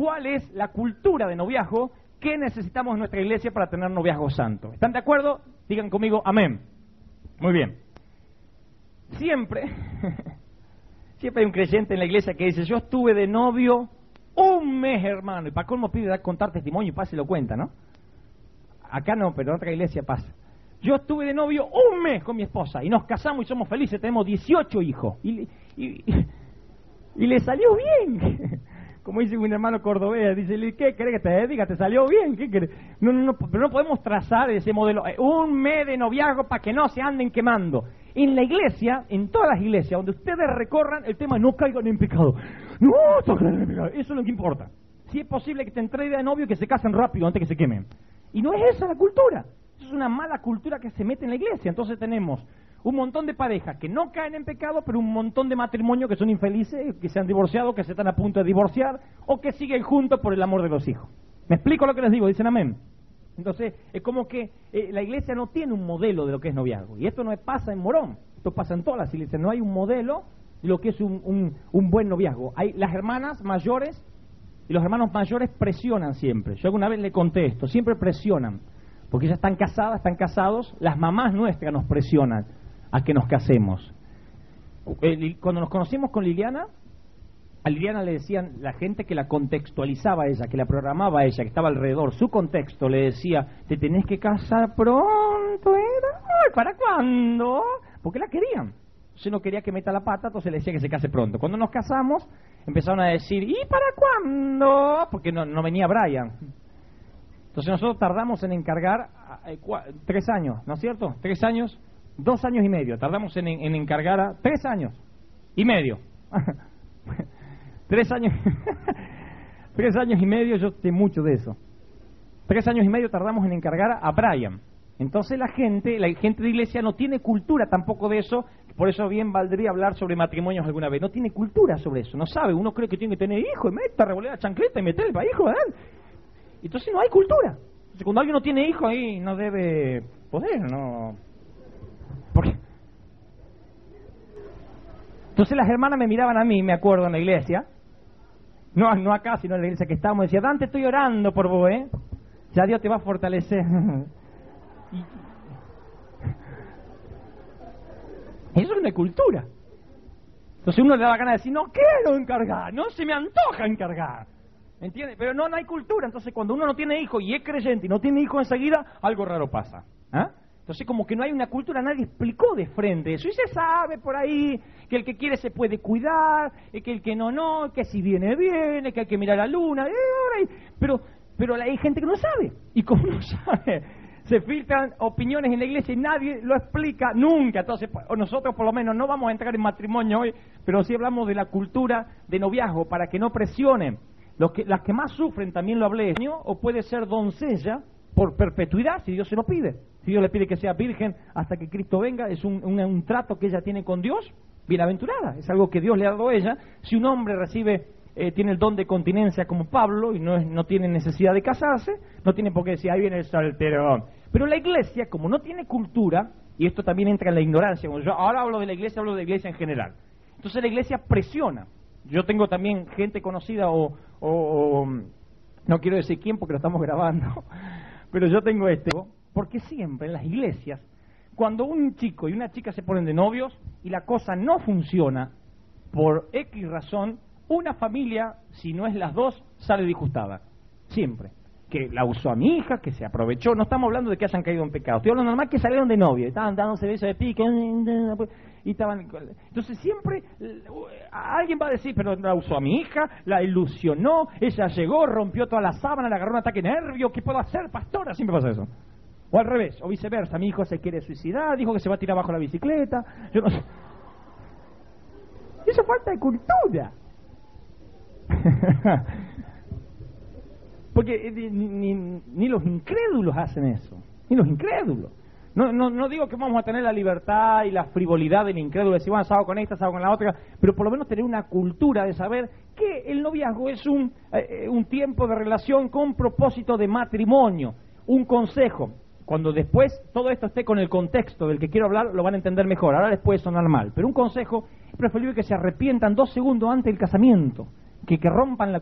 cuál es la cultura de noviazgo que necesitamos en nuestra iglesia para tener noviazgo santo. ¿Están de acuerdo? Digan conmigo, amén. Muy bien. Siempre hay un creyente en la iglesia que dice, yo estuve de novio un mes, hermano, y para colmo pide contar testimonio y pasa y lo cuenta, ¿no? Acá no, pero en otra iglesia pasa. Yo estuve de novio un mes con mi esposa y nos casamos y somos felices, tenemos 18 hijos. Y le salió bien. Como dice un hermano cordobés, dice, ¿qué querés que te diga? ¿Te salió bien? ¿Qué querés? No, pero no podemos trazar ese modelo. Un mes de noviazgo para que no se anden quemando. En la iglesia, en todas las iglesias, donde ustedes recorran, el tema no caigan en pecado. No caigan en pecado. Eso es lo que importa. Si es posible que te entregue de novio y que se casen rápido antes que se quemen. Y no es esa la cultura. Eso es una mala cultura que se mete en la iglesia. Entonces tenemos un montón de parejas que no caen en pecado, pero un montón de matrimonios que son infelices, que se han divorciado, que se están a punto de divorciar, o que siguen juntos por el amor de los hijos. ¿Me explico lo que les digo? Dicen amén. Entonces, es como que la iglesia no tiene un modelo de lo que es noviazgo. Y esto no pasa en Morón, esto pasa en todas las iglesias. No hay un modelo de lo que es un buen noviazgo. Hay las hermanas mayores y los hermanos mayores presionan siempre. Yo alguna vez le conté esto, siempre presionan. Porque ya están casadas, están casados, las mamás nuestras nos presionan a que nos casemos. Cuando nos conocimos con Liliana, a Liliana le decían, la gente que la contextualizaba a ella, que la programaba a ella, que estaba alrededor, su contexto, le decía, te tenés que casar pronto, ¿era? ¿Para cuándo? Porque la querían. Si no quería que meta la pata, entonces le decía que se case pronto. Cuando nos casamos, empezaron a decir, ¿y para cuándo? Porque no venía Brian. Entonces nosotros tardamos en encargar 3 años, ¿no es cierto? 3 años, 2 años y medio. Tardamos en encargar a 3 años y medio. 3 años. 3 años y medio, yo sé mucho de eso. 3 años y medio tardamos en encargar a Brian. Entonces la gente de iglesia no tiene cultura tampoco de eso. Por eso bien valdría hablar sobre matrimonios alguna vez. No tiene cultura sobre eso, no sabe. Uno cree que tiene que tener hijos y meta, revolea la chancleta y meterle para hijo, ¿verdad? Entonces no hay cultura. Entonces, cuando alguien no tiene hijos ahí no debe poder, ¿no? ¿Por qué? Entonces las hermanas me miraban a mí, me acuerdo, en la iglesia. No acá, sino en la iglesia que estábamos. Decía, Dante, estoy orando por vos, ¿eh? Ya Dios te va a fortalecer. Eso es una cultura. Entonces uno le da ganas de decir, no quiero encargar, no se me antoja encargar. ¿Entiendes? Pero no hay cultura. Entonces cuando uno no tiene hijos y es creyente y no tiene hijos enseguida, algo raro pasa. ¿Ah? Entonces como que no hay una cultura, nadie explicó de frente eso. Y se sabe por ahí que el que quiere se puede cuidar, que el que no, que si viene, que hay que mirar la luna. Pero hay gente que no sabe. Y como no sabe, se filtran opiniones en la iglesia y nadie lo explica nunca. Entonces nosotros por lo menos no vamos a entrar en matrimonio hoy, pero sí hablamos de la cultura de noviazgo para que no presionen. Las que más sufren, también lo hablé, o puede ser doncella por perpetuidad, si Dios se lo pide. Si Dios le pide que sea virgen hasta que Cristo venga, es un trato que ella tiene con Dios, bienaventurada. Es algo que Dios le ha dado a ella. Si un hombre tiene el don de continencia como Pablo y no tiene necesidad de casarse, no tiene por qué decir, ahí viene el solterón. Pero la iglesia, como no tiene cultura, y esto también entra en la ignorancia, cuando yo ahora hablo de la iglesia en general. Entonces la iglesia presiona. Yo tengo también gente conocida o no quiero decir quién porque lo estamos grabando, pero yo tengo porque siempre en las iglesias, cuando un chico y una chica se ponen de novios y la cosa no funciona, por X razón, una familia, si no es las dos, sale disgustada. Siempre. Que la usó a mi hija, que se aprovechó. No estamos hablando de que hayan caído en pecado. Estoy hablando normal que salieron de novio. Estaban dándose besos de pique. Y estaban... Entonces siempre alguien va a decir, pero la usó a mi hija, la ilusionó, ella llegó, rompió toda la sábana, le agarró un ataque de nervio. ¿Qué puedo hacer, pastora? Siempre pasa eso. O al revés, o viceversa. Mi hijo se quiere suicidar, dijo que se va a tirar abajo la bicicleta. Yo no sé. Eso es falta de cultura. Porque ni los incrédulos hacen eso, ni los incrédulos. No digo que vamos a tener la libertad y la frivolidad del incrédulo, de decir, bueno, salgo con esta, salgo con la otra, pero por lo menos tener una cultura de saber que el noviazgo es un tiempo de relación con propósito de matrimonio. Un consejo, cuando después todo esto esté con el contexto del que quiero hablar, lo van a entender mejor. Ahora les puede sonar mal, pero un consejo, es preferible que se arrepientan 2 segundos antes del casamiento, que rompan la